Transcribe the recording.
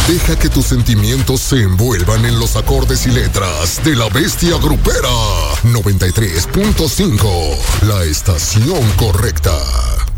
Deja que tus sentimientos se envuelvan en los acordes y letras de la bestia grupera. 93.5, la estación correcta.